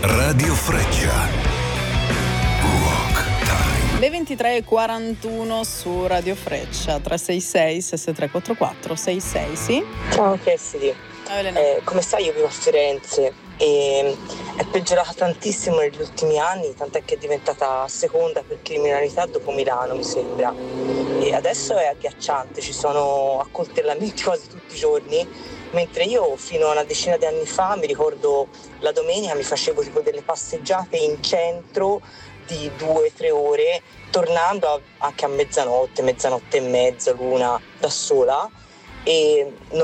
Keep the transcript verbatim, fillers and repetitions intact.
Radio Freccia. Le ventitré e quarantuno su Radio Freccia, tre sei sei sei tre quattro quattro sei sei, sì? Ciao Cassidy, eh, come sai io vivo a Firenze e è peggiorata tantissimo negli ultimi anni, tant'è che è diventata seconda per criminalità dopo Milano, mi sembra. E adesso è agghiacciante, ci sono accoltellamenti quasi tutti i giorni, mentre io fino a una decina di anni fa, mi ricordo la domenica mi facevo tipo delle passeggiate in centro di due o tre ore, tornando a, anche a mezzanotte, mezzanotte e mezza, l'una, da sola, e non